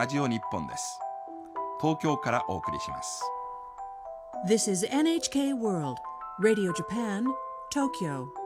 ラジオ日本です。東京からお送りします。 This is NHK World Radio Japan, Tokyo.